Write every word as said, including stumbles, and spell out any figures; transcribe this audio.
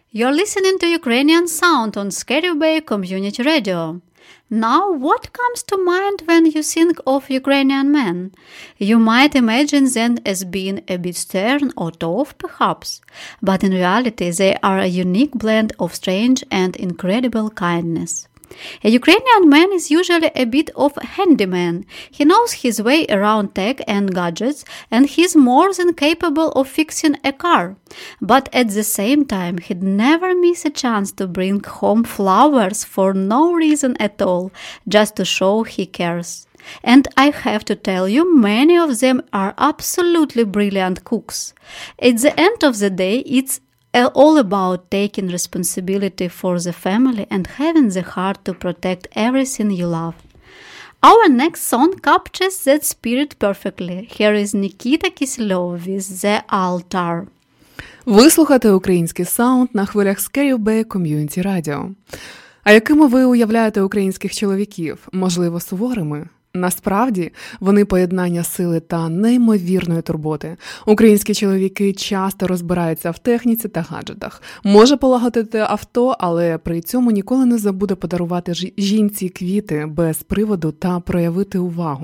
You're listening to Ukrainian Sound on Skary Bay Community Radio. Now, what comes to mind when you think of Ukrainian men? You might imagine them as being a bit stern or tough, perhaps, but in reality they are a unique blend of strange and incredible kindness. A Ukrainian man is usually a bit of a handyman. He knows his way around tech and gadgets, and he's more than capable of fixing a car. But at the same time, he'd never miss a chance to bring home flowers for no reason at all, just to show he cares. And I have to tell you, many of them are absolutely brilliant cooks. At the end of the day, it's all about taking responsibility for the family and having the heart to protect everything you love. Our next song captures that spirit perfectly. Here is Nikita Kisilyov with The Altar. Ви слухаєте український саунд на хвилях Skary Bay Community Radio. А якими ви уявляєте українських чоловіків? Можливо, суворими? Насправді, вони поєднання сили та неймовірної турботи. Українські чоловіки часто розбираються в техніці та гаджетах. Може полагодити авто, але при цьому ніколи не забуде подарувати жінці квіти без приводу та проявити увагу.